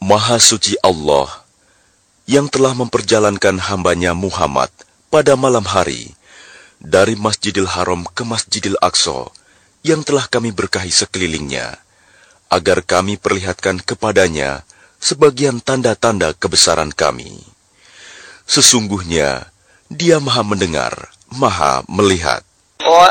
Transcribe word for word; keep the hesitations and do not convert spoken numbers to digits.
Maha suci Allah yang telah memperjalankan hambanya Muhammad pada malam hari dari Masjidil Haram ke Masjidil Aqsa yang telah kami berkahi sekelilingnya, agar kami perlihatkan kepadanya sebagian tanda-tanda kebesaran kami. Sesungguhnya Dia Maha mendengar, Maha melihat. وأذن